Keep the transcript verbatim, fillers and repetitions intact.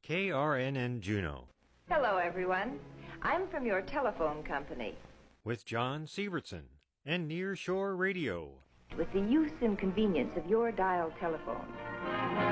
K R N N Juneau. Hello, everyone. I'm from your telephone company. With John Sievertson and Near Shore Radio. With the use and convenience of your dial telephone.